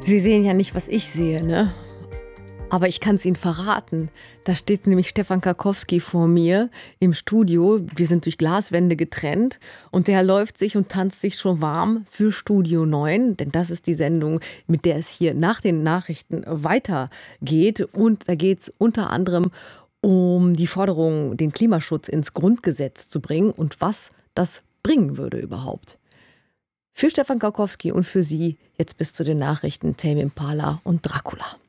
Sie sehen ja nicht, was ich sehe, ne? Aber ich kann es Ihnen verraten. Da steht nämlich Stefan Karkowski vor mir im Studio. Wir sind durch Glaswände getrennt und der läuft sich und tanzt sich schon warm für Studio 9, denn das ist die Sendung, mit der es hier nach den Nachrichten weitergeht. Und da geht es unter anderem um die Forderung, den Klimaschutz ins Grundgesetz zu bringen und was das bringen würde überhaupt. Für Stefan Karkowski und für Sie jetzt bis zu den Nachrichten Tame Impala und Dracula.